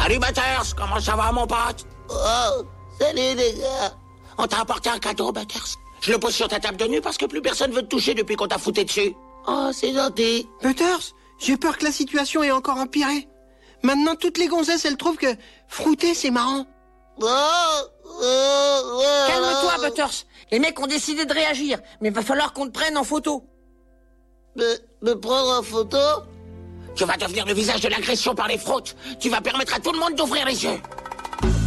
Salut Butters, comment ça va mon pote? Oh, salut les gars. On t'a apporté un cadeau Butters. Je le pose sur ta table de nuit parce que plus personne veut te toucher depuis qu'on t'a fouté dessus. Oh, c'est gentil. Butters, j'ai peur que la situation ait encore empiré. Maintenant, toutes les gonzesses, elles trouvent que frouter, c'est marrant. Calme-toi, Butters. Les mecs ont décidé de réagir, mais il va falloir qu'on te prenne en photo. Me prendre en photo? Tu vas devenir le visage de l'agression par les froutes. Tu vas permettre à tout le monde d'ouvrir les yeux.